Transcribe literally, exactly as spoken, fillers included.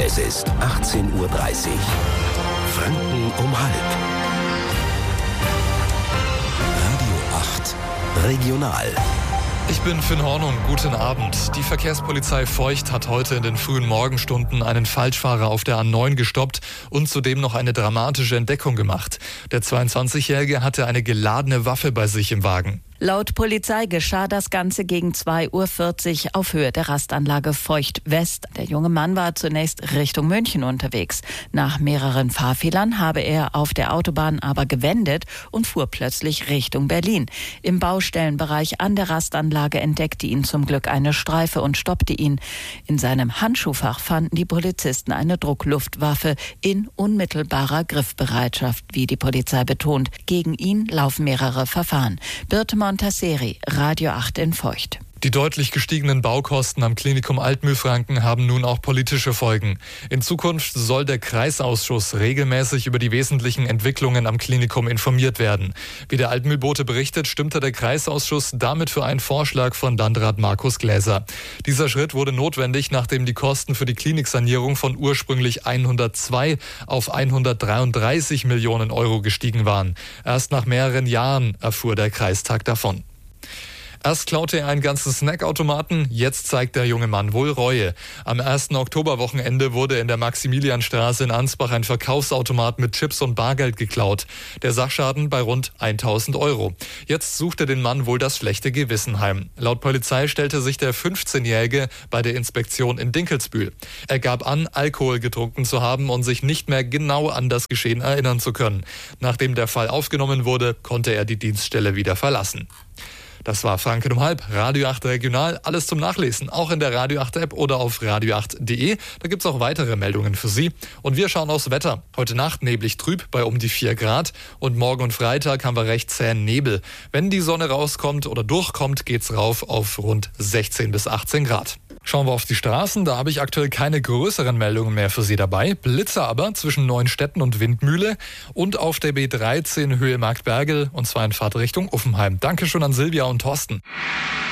Es ist achtzehn Uhr dreißig. Franken um halb. Radio acht Regional. Ich bin Finn Hornung, guten Abend. Die Verkehrspolizei Feucht hat heute in den frühen Morgenstunden einen Falschfahrer auf der A neun gestoppt und zudem noch eine dramatische Entdeckung gemacht. Der zweiundzwanzigjährige hatte eine geladene Waffe bei sich im Wagen. Laut Polizei geschah das Ganze gegen zwei Uhr vierzig auf Höhe der Rastanlage Feucht West. Der junge Mann war zunächst Richtung München unterwegs. Nach mehreren Fahrfehlern habe er auf der Autobahn aber gewendet und fuhr plötzlich Richtung Berlin. Im Baustellenbereich an der Rastanlage entdeckte ihn zum Glück eine Streife und stoppte ihn. In seinem Handschuhfach fanden die Polizisten eine Druckluftwaffe in unmittelbarer Griffbereitschaft, wie die Polizei betont. Gegen ihn laufen mehrere Verfahren. Birte Montasseri, Radio acht in Feucht. Die deutlich gestiegenen Baukosten am Klinikum Altmühlfranken haben nun auch politische Folgen. In Zukunft soll der Kreisausschuss regelmäßig über die wesentlichen Entwicklungen am Klinikum informiert werden. Wie der Altmühlbote berichtet, stimmte der Kreisausschuss damit für einen Vorschlag von Landrat Markus Gläser. Dieser Schritt wurde notwendig, nachdem die Kosten für die Kliniksanierung von ursprünglich hundertzwei auf hundertdreiunddreißig Millionen Euro gestiegen waren. Erst nach mehreren Jahren erfuhr der Kreistag davon. Erst klaute er einen ganzen Snackautomaten, jetzt zeigt der junge Mann wohl Reue. Am ersten Oktoberwochenende wurde in der Maximilianstraße in Ansbach ein Verkaufsautomat mit Chips und Bargeld geklaut. Der Sachschaden bei rund tausend Euro. Jetzt suchte den Mann wohl das schlechte Gewissen heim. Laut Polizei stellte sich der fünfzehnjährige bei der Inspektion in Dinkelsbühl. Er gab an, Alkohol getrunken zu haben und sich nicht mehr genau an das Geschehen erinnern zu können. Nachdem der Fall aufgenommen wurde, konnte er die Dienststelle wieder verlassen. Das war Franken um halb, Radio acht Regional, alles zum Nachlesen, auch in der Radio acht App oder auf radio acht punkt de. Da gibt's auch weitere Meldungen für Sie. Und wir schauen aufs Wetter. Heute Nacht neblig trüb bei um die vier Grad und morgen und Freitag haben wir recht zähen Nebel. Wenn die Sonne rauskommt oder durchkommt, geht's rauf auf rund sechzehn bis achtzehn Grad. Schauen wir auf die Straßen, da habe ich aktuell keine größeren Meldungen mehr für Sie dabei. Blitzer aber zwischen Neuenstetten und Windmühle und auf der B dreizehn Höhe Marktbergel und zwar in Fahrtrichtung Uffenheim. Danke schon an Silvia und Thorsten.